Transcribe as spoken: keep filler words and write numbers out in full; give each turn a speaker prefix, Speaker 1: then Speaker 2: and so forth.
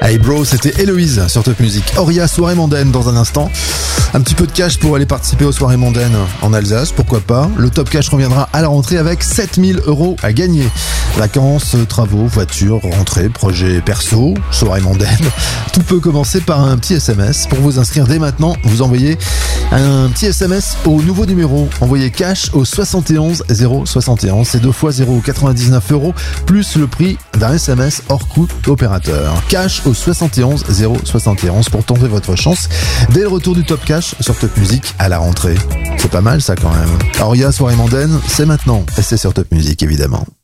Speaker 1: Hey bro, c'était Héloïse sur Top Music. Auria, soirée mondaine dans un instant. Un petit peu de cash pour aller participer aux soirées mondaines en Alsace, pourquoi pas. Le Top Cash reviendra à la rentrée avec sept mille euros à gagner. Vacances, travaux, voitures, rentrée, projets perso, soirée mondaine. Tout peut commencer par un petit S M S. Pour vous inscrire dès maintenant, vous envoyez un petit S M S au nouveau numéro. Envoyez cash au soixante et onze zéro soixante et onze. C'est deux fois zéro virgule quatre-vingt-dix-neuf euros plus le prix d'un S M S hors coût opérateur. Cash au soixante et onze zéro soixante et onze pour tenter votre chance dès le retour du Top Cash sur Top Music à la rentrée. C'est pas mal ça quand même. Auria, soirée mondaine, c'est maintenant et c'est sur Top Music évidemment.